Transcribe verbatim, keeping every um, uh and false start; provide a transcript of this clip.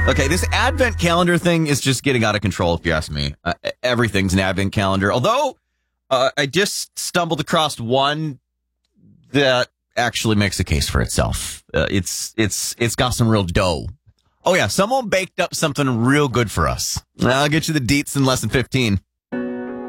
Okay, this advent calendar thing is just getting out of control, if you ask me. Uh, everything's an advent calendar. Although, uh, I just stumbled across one that actually makes a case for itself. Uh, it's it's it's got some real dough. Oh, yeah, someone baked up something real good for us. I'll get you the deets in less than fifteen.